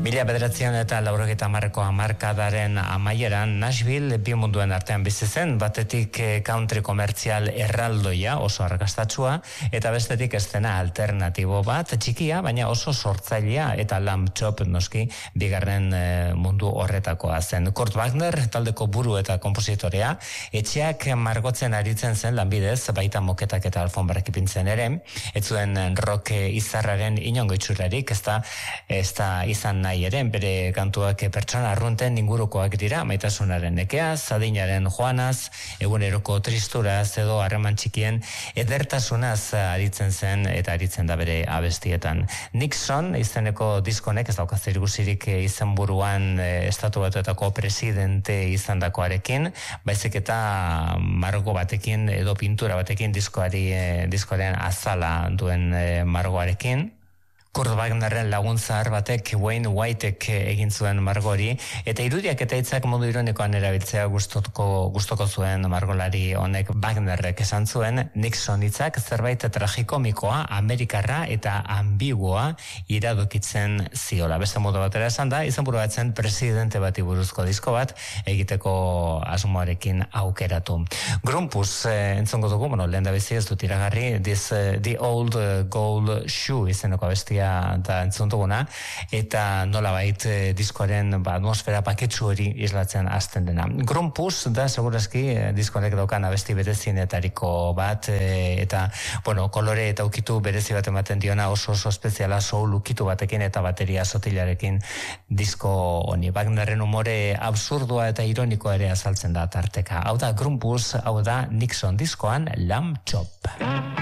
1980ko hamarkadaren amaieran Nashville bi munduen artean bizi zen, batetik country komertzial erraldoia oso arrakastatsua eta bestetik eszena alternatibo bat txikia baina oso sortzailea eta Lamb Chop noski bigarren mundu horretakoa zen. Kurt Wagner taldeko buru eta kompositorea etxeak margotzen aritzen zen lanbidez baita moketak eta alfonbrak ipintzen ere, ez zuen rock izarraren inongo itxurarik, ez da izan nahi ere, bere kantuak pertsona arrunten ingurukoak dira, maitasunaren nekeaz, adinaren joanaz, eguneroko tristuraz edo harreman txikien edertasunaz aritzen zen eta aritzen da bere abestietan. Nixon izeneko diskonek ez dauka zerikusirik izenburuan estatu batuetako presidente izandakoarekin, baizik eta margo batekin edo pintura batekin diskoaren azala duen margoarekin. Kurt Wagnerren laguntzar batek Wayne Whitek egin zuen margori eta irudiak eta hitzak modu ironikoan erabiltzea gustoko zuen margolari honek. Wagnerrek esan zuen Nixon hitzak zerbait tragikomikoa, amerikarra eta ambiguoa iradokitzen ziola. Beste modu batera esan da, izenburua zen presidente bati buruzko disko bat egiteko asmoarekin aukeratu. Grumpus entzongo dugu, lehen da bizi ez dut iragarri, The Old Gold Shoe izeneko abestia da entzun duguna, eta nolabait diskoaren atmosfera paketsu hori islatzen hasten dena. Grumpus da segurazki diskonek daukan abesti berezienetariko bat, eta kolore eta ukitu berezi bat ematen diona oso espeziala soul ukitu batekin eta bateria sotilarekin disko honi. Wagnerren umore absurdua eta ironikoa ere azaltzen da tarteka. Hau da Grumpus, hau da Nixon diskoan Lamb Chop.